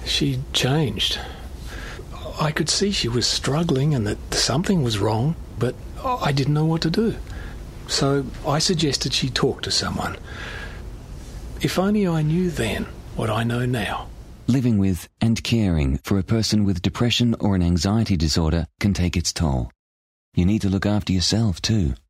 She'd changed. I could see she was struggling and that something was wrong, but I didn't know what to do. So I suggested she talk to someone. If only I knew then what I know now. Living with and caring for a person with depression or an anxiety disorder can take its toll. You need to look after yourself too.